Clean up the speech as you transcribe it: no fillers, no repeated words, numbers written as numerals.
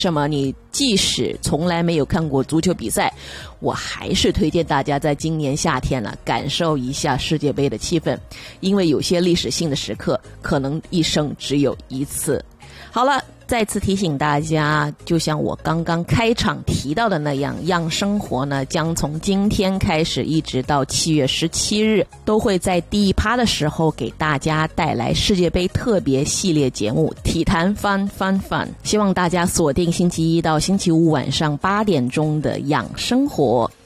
什么你即使从来没有看过足球比赛，我还是推荐大家在今年夏天感受一下世界杯的气氛，因为有些历史性的时刻可能一生只有一次。好了，再次提醒大家，就像我刚刚开场提到的那样，样生活呢将从今天开始一直到7月17日都会在第一趴的时候给大家带来世界杯特别系列节目体坛 Fun Fun Fun， 希望大家锁定星期一到星期五晚上8点钟的样生活。